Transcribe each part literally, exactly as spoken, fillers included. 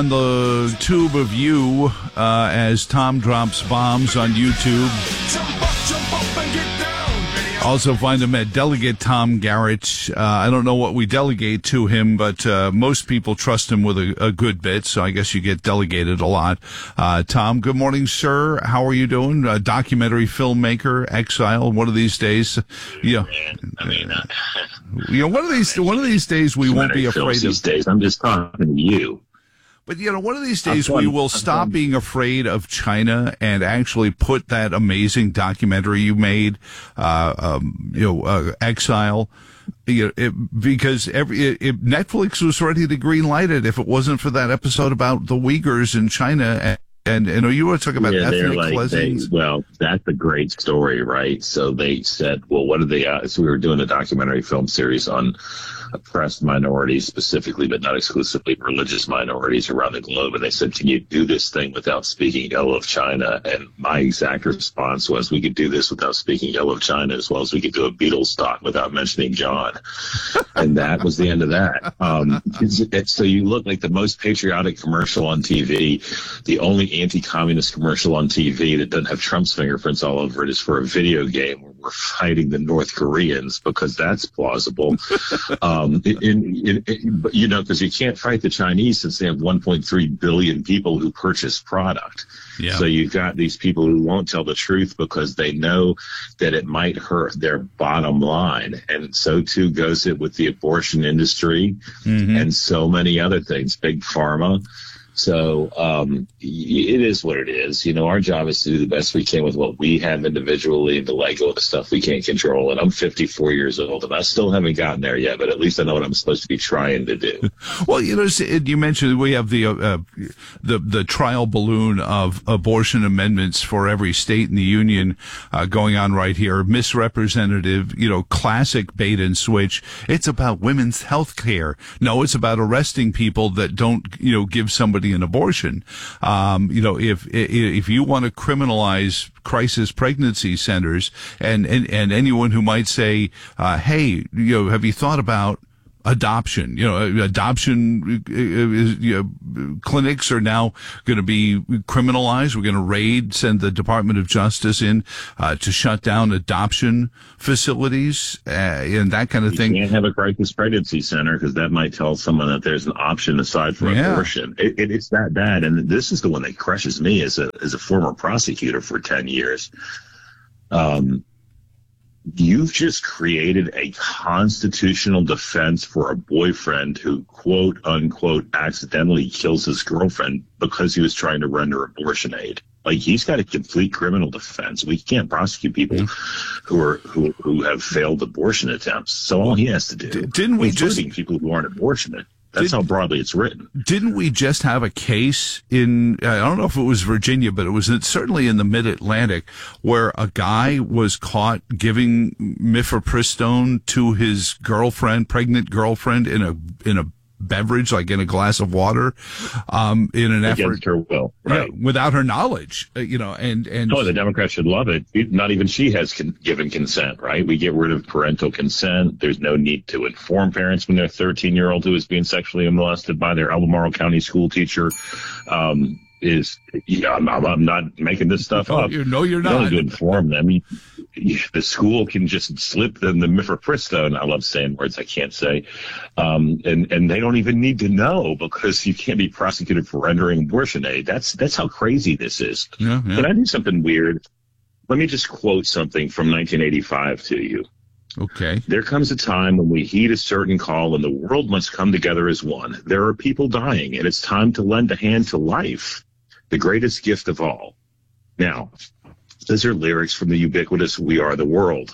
on the tube of you uh, as Tom drops bombs on YouTube. Also find him at Delegate Tom Garrett. Uh, I don't know what we delegate to him, but uh, most people trust him with a, a good bit, so I guess you get delegated a lot. Uh, Tom, good morning, sir. How are you doing? A documentary filmmaker, exile. One of these days, yeah. I mean, uh, you know, one of these one of these days we won't be afraid of. These days, I'm just talking to you. But, you know, one of these days we will stop being afraid of China and actually put that amazing documentary you made, uh, um, you know, uh, Exile, you know, it, because every, it, it, Netflix was ready to green light it if it wasn't for that episode about the Uyghurs in China. And, and, and you want to talk about yeah, ethnic like, cleansing? Well, that's a great story, right? So they said, well, what are they, uh, so we were doing a documentary film series on oppressed minorities specifically, but not exclusively, religious minorities around the globe. And they said, can you do this thing without speaking ill of China? And my exact response was, we could do this without speaking ill of China, as well as we could do a Beatles talk without mentioning John. And that was the end of that. Um, it's, it's, so you look like the most patriotic commercial on T V. The only anti-communist commercial on T V that doesn't have Trump's fingerprints all over it is for a video game where we're fighting the North Koreans, because that's plausible. um, Um, in, in, in, you know, because you can't fight the Chinese since they have one point three billion people who purchase product. Yeah. So you've got these people who won't tell the truth because they know that it might hurt their bottom line. And so too goes it with the abortion industry mm-hmm. and so many other things, big pharma. So um, it is what it is. You know, our job is to do the best we can with what we have individually, the Lego of the stuff we can't control. And I'm fifty-four years old, and I still haven't gotten there yet, but at least I know what I'm supposed to be trying to do. Well, you know, you mentioned we have the uh, the the trial balloon of abortion amendments for every state in the union uh, going on right here. Misrepresentative, you know, classic bait and switch. It's about women's health care. No, it's about arresting people that don't, you know, give somebody an abortion. Um, you know, if if you want to criminalize crisis pregnancy centers and and, and anyone who might say, uh, hey, you know, have you thought about adoption? You know, adoption is, you know, clinics are now going to be criminalized. We're going to raid, send the Department of Justice in uh, to shut down adoption facilities uh, and that kind of you thing. You can't have a crisis pregnancy center because that might tell someone that there's an option aside from yeah. abortion. It, it, it's that bad, and this is the one that crushes me as a as a former prosecutor for ten years. Um. You've just created a constitutional defense for a boyfriend who, quote unquote, accidentally kills his girlfriend because he was trying to render abortion aid. Like, he's got a complete criminal defense. We can't prosecute people mm-hmm. who are who who have failed abortion attempts. So all he has to do, didn't we including just people who aren't abortionate. That's Did, how broadly it's written. Didn't we just have a case in, I don't know if it was Virginia, but it was certainly in the mid-Atlantic, where a guy was caught giving mifepristone to his girlfriend, pregnant girlfriend, in a in a beverage, like in a glass of water, um, in an Against effort Against her will, right? Yeah, without her knowledge, uh, you know, and, and. Oh, the Democrats should love it. Not even she has con- given consent, right? We get rid of parental consent. There's no need to inform parents when their thirteen year old who is being sexually molested by their Albemarle County school teacher, um, is, yeah, I'm, I'm not making this stuff oh, up. You know, you're not. You don't need to inform them. You, you, the school can just slip them the mifepristone. I love saying words I can't say. Um, and, and they don't even need to know, because you can't be prosecuted for rendering abortion aid. That's, that's how crazy this is. Yeah, yeah. Can I do something weird? Let me just quote something from nineteen eighty-five to you. Okay. There comes a time when we heed a certain call and the world must come together as one. There are people dying, and it's time to lend a hand to life, the greatest gift of all. Now, these are lyrics from the ubiquitous We Are the World,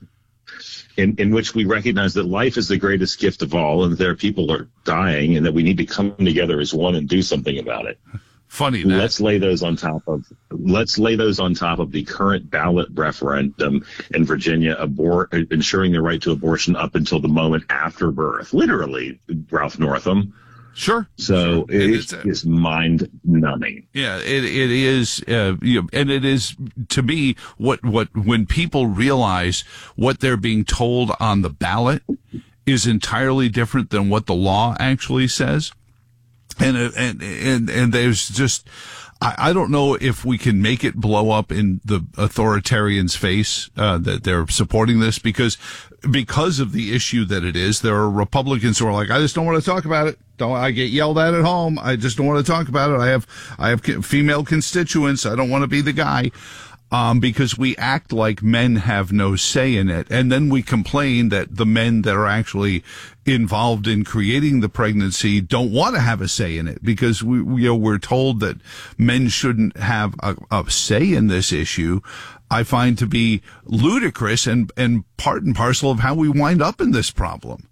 in, in which we recognize that life is the greatest gift of all, and that there are people are dying, and that we need to come together as one and do something about it. Funny that. Let's lay those on top of let's lay those on top of the current ballot referendum in Virginia, abor- ensuring the right to abortion up until the moment after birth. Literally, Ralph Northam. Sure. So sure. it is, uh, is mind numbing. Yeah, it it is, uh, you know, and it is, to me, what what when people realize what they're being told on the ballot is entirely different than what the law actually says. And, and, and, and there's just, I, I don't know if we can make it blow up in the authoritarian's face, uh, that they're supporting this, because, because of the issue that it is. There are Republicans who are like, I just don't want to talk about it. Don't, I get yelled at at home. I just don't want to talk about it. I have, I have female constituents. I don't want to be the guy. Um, because we act like men have no say in it. And then we complain that the men that are actually involved in creating the pregnancy don't want to have a say in it, because we, we you know, we're told that men shouldn't have a, a say in this issue. I find to be ludicrous and, and part and parcel of how we wind up in this problem.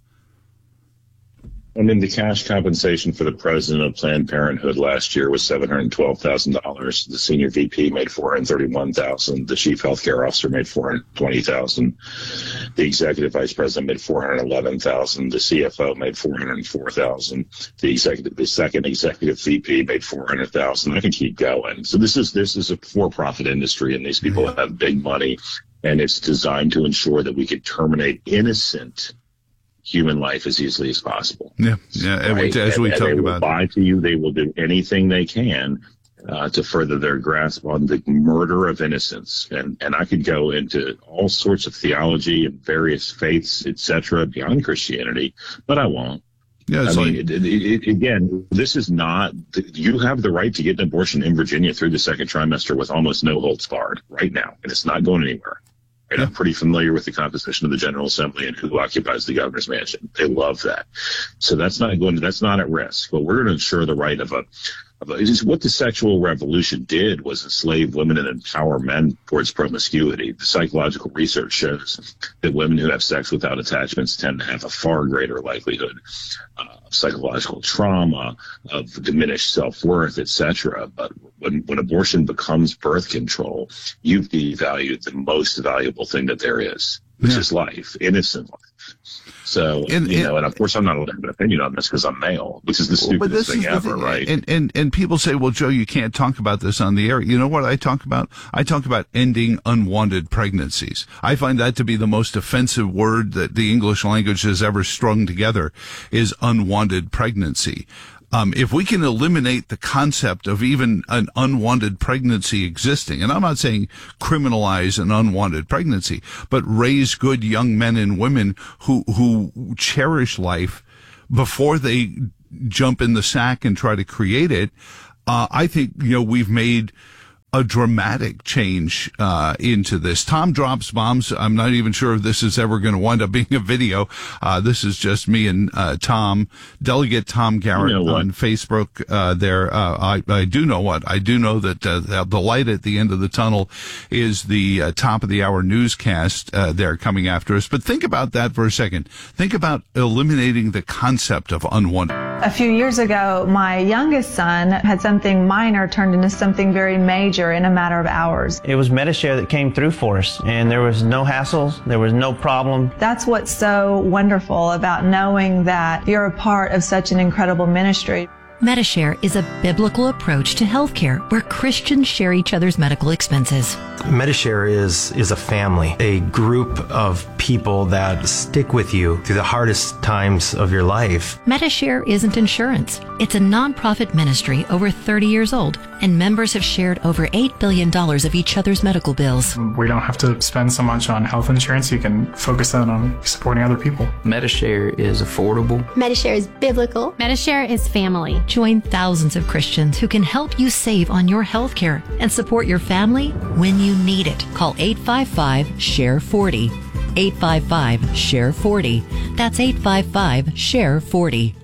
I mean, the cash compensation for the president of Planned Parenthood last year was seven hundred twelve thousand dollars. The senior V P made four hundred thirty-one thousand dollars. The chief healthcare officer made four hundred twenty thousand dollars. The executive vice president made four hundred eleven thousand dollars. The C F O made four hundred four thousand dollars. The executive, the second executive V P made four hundred thousand dollars. I can keep going. So this is, this is a for-profit industry, and these people have big money, and it's designed to ensure that we could terminate innocent human life as easily as possible. Yeah, yeah. Right? As we and, talk and they about, will lie to you. They will do anything they can uh, to further their grasp on the murder of innocence. And and I could go into all sorts of theology and various faiths, et cetera, beyond Christianity, but I won't. Yeah, I like, mean, it, it, it, again, this is not. You have the right to get an abortion in Virginia through the second trimester with almost no holds barred right now, and it's not going anywhere. And I'm pretty familiar with the composition of the General Assembly and who occupies the governor's mansion. They love that. So that's not going to, that's not at risk. But we're going to ensure the right of a, of a it's what the sexual revolution did was enslave women and empower men towards promiscuity. The psychological research shows that women who have sex without attachments tend to have a far greater likelihood uh, of psychological trauma, of diminished self-worth, et cetera. But when, when abortion becomes birth control, you've devalued the most valuable thing that there is, which yeah. is life, innocent life. So, and, you and, know, and of course I'm not allowed to have an opinion on this because I'm male, which is the stupidest thing ever, thing. right? And, and, and people say, well, Joe, you can't talk about this on the air. You know what I talk about? I talk about ending unwanted pregnancies. I find that to be the most offensive word that the English language has ever strung together, is unwanted pregnancy. Um, if we can eliminate the concept of even an unwanted pregnancy existing, and I'm not saying criminalize an unwanted pregnancy, but raise good young men and women who, who cherish life before they jump in the sack and try to create it, uh, I think, you know, we've made a dramatic change uh into this. Tom drops bombs. I'm not even sure if this is ever going to wind up being a video. Uh this is just me and uh Tom, Delegate Tom Garrett, you know on Facebook uh there. Uh I, I do know what. I do know that uh, the light at the end of the tunnel is the uh, top of the hour newscast uh there coming after us. But think about that for a second. Think about eliminating the concept of unwanted. A few years ago, my youngest son had something minor turned into something very major in a matter of hours. It was Medi-Share that came through for us, and there was no hassles, there was no problem. That's what's so wonderful about knowing that you're a part of such an incredible ministry. Medi-Share is a biblical approach to healthcare where Christians share each other's medical expenses. Medi-Share is, is a family, a group of people that stick with you through the hardest times of your life. Medi-Share isn't insurance. It's a nonprofit ministry over thirty years old, and members have shared over eight billion dollars of each other's medical bills. We don't have to spend so much on health insurance. You can focus that on supporting other people. Medi-Share is affordable. Medi-Share is biblical. Medi-Share is family. Join thousands of Christians who can help you save on your health care and support your family when you need it. Call eight five five, S H A R E forty. eight five five, S H A R E forty. That's eight five five, S H A R E forty.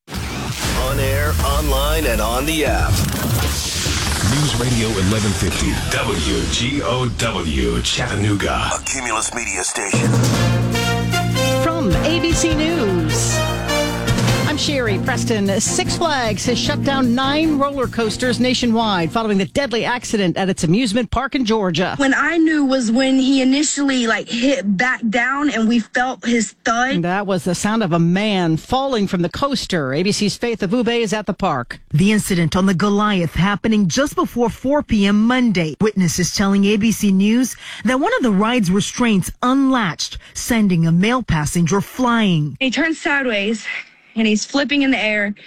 On air, online, and on the app. News Radio eleven fifty, W G O W, Chattanooga. A Cumulus Media station. From A B C News, I'm Sherry Preston. Six Flags has shut down nine roller coasters nationwide following the deadly accident at its amusement park in Georgia. When I knew was when he initially like hit back down and we felt his thud. And that was the sound of a man falling from the coaster. A B C's Faith Avube is at the park. The incident on the Goliath happening just before four p.m. Monday. Witnesses telling A B C News that one of the ride's restraints unlatched, sending a male passenger flying. He turned sideways and he's flipping in the air.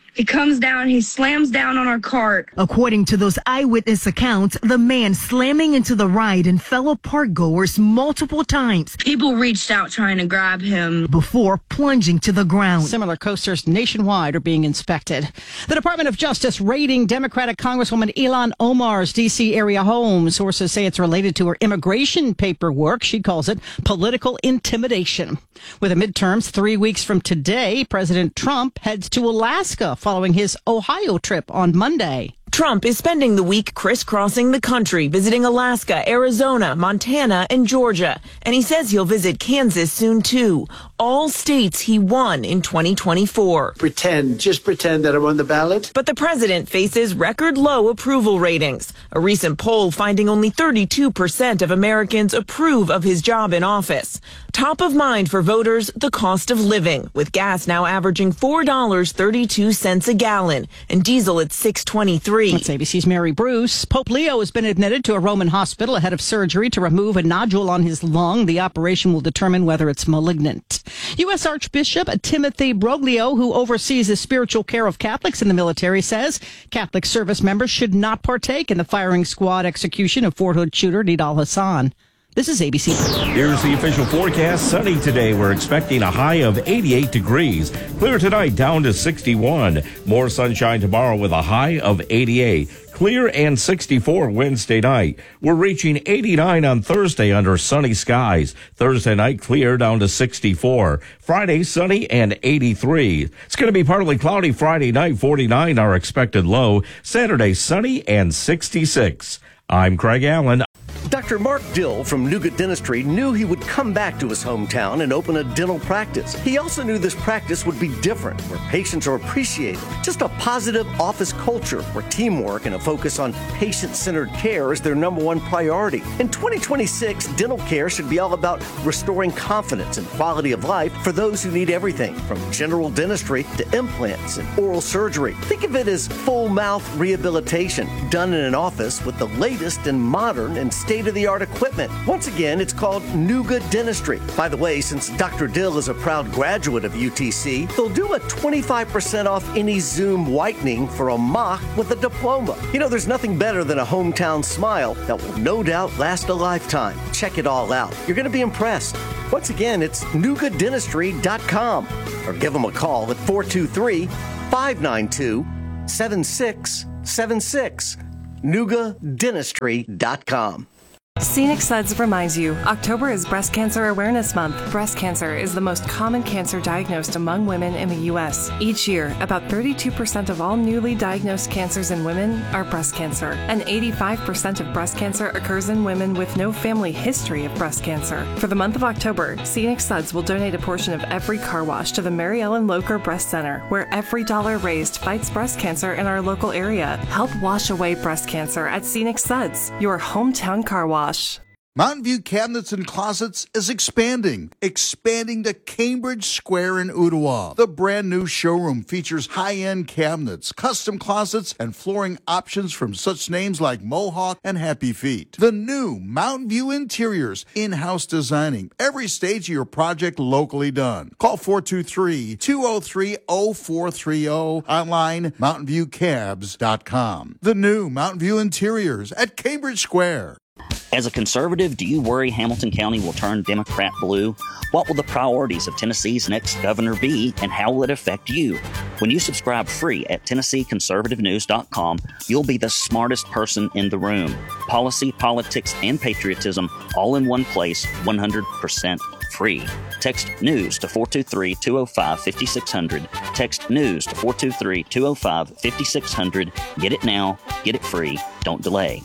He comes down, he slams down on our cart. According to those eyewitness accounts, the man slamming into the ride and fellow park goers multiple times. People reached out trying to grab him before plunging to the ground. Similar coasters nationwide are being inspected. The Department of Justice raiding Democratic Congresswoman Ilhan Omar's D C area home. Sources say it's related to her immigration paperwork. She calls it political intimidation. With the midterms three weeks from today, President Trump heads to Alaska following his Ohio trip on Monday. Trump is spending the week crisscrossing the country, visiting Alaska, Arizona, Montana, and Georgia. And he says he'll visit Kansas soon, too. All states he won in twenty twenty-four. Pretend, just pretend that I'm on the ballot. But the president faces record low approval ratings. A recent poll finding only thirty-two percent of Americans approve of his job in office. Top of mind for voters, the cost of living, with gas now averaging four dollars and thirty-two cents a gallon and diesel at six dollars and twenty-three cents. That's A B C's Mary Bruce. Pope Leo has been admitted to a Roman hospital ahead of surgery to remove a nodule on his lung. The operation will determine whether it's malignant. U S Archbishop Timothy Broglio, who oversees the spiritual care of Catholics in the military, says Catholic service members should not partake in the firing squad execution of Fort Hood shooter Nidal Hassan. This is A B C. Here's the official forecast. Sunny today. We're expecting a high of eighty-eight degrees. Clear tonight, down to sixty-one. More sunshine tomorrow with a high of eighty-eight. Clear and sixty-four Wednesday night. We're reaching eighty-nine on Thursday under sunny skies. Thursday night, clear down to sixty-four. Friday, sunny and eighty-three. It's going to be partly cloudy Friday night, forty-nine our expected low. Saturday, sunny and sixty-six. I'm Craig Allen. Doctor Mark Dill from Nuga Dentistry knew he would come back to his hometown and open a dental practice. He also knew this practice would be different, where patients are appreciated. Just a positive office culture where teamwork and a focus on patient-centered care is their number one priority. In twenty twenty-six, dental care should be all about restoring confidence and quality of life for those who need everything from general dentistry to implants and oral surgery. Think of it as full mouth rehabilitation done in an office with the latest and modern and state-of-the-art equipment. Once again, it's called Nuga Dentistry. By the way, since Doctor Dill is a proud graduate of U T C, they'll do a twenty-five percent off any Zoom whitening for a mock with a diploma. You know, there's nothing better than a hometown smile that will no doubt last a lifetime. Check it all out. You're going to be impressed. Once again, it's nuga dentistry dot com or give them a call at four two three, five nine two, seven six seven six. nuga dentistry dot com. Scenic Suds reminds you, October is Breast Cancer Awareness Month. Breast cancer is the most common cancer diagnosed among women in the U S. Each year, about thirty-two percent of all newly diagnosed cancers in women are breast cancer, and eighty-five percent of breast cancer occurs in women with no family history of breast cancer. For the month of October, Scenic Suds will donate a portion of every car wash to the Mary Ellen Locher Breast Center, where every dollar raised fights breast cancer in our local area. Help wash away breast cancer at Scenic Suds, your hometown car wash. Mountain View Cabinets and Closets is expanding, expanding to Cambridge Square in Ottawa. The brand new showroom features high-end cabinets, custom closets, and flooring options from such names like Mohawk and Happy Feet. The new Mountain View Interiors, in-house designing, every stage of your project locally done. Call four two three, two oh three, oh four three oh, online mountain view cabs dot com. The new Mountain View Interiors at Cambridge Square. As a conservative, do you worry Hamilton County will turn Democrat blue? What will the priorities of Tennessee's next governor be, and how will it affect you? When you subscribe free at Tennessee Conservative News dot com, you'll be the smartest person in the room. Policy, politics, and patriotism all in one place, one hundred percent free. Text NEWS to four two three, two oh five, five six zero zero. Text NEWS to four two three, two oh five, five six zero zero. Get it now. Get it free. Don't delay.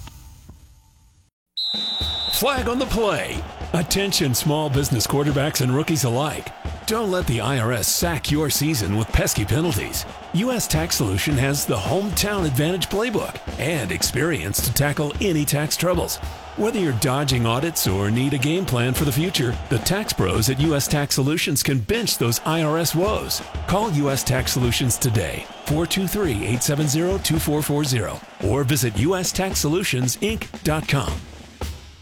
Flag on the play. Attention small business quarterbacks and rookies alike. Don't let the I R S sack your season with pesky penalties. U S Tax Solution has the Hometown Advantage playbook and experience to tackle any tax troubles. Whether you're dodging audits or need a game plan for the future, the tax pros at U S Tax Solutions can bench those I R S woes. Call U S Tax Solutions today, four two three, eight seven zero, two four four zero, or visit U S Tax Solutions Inc dot com.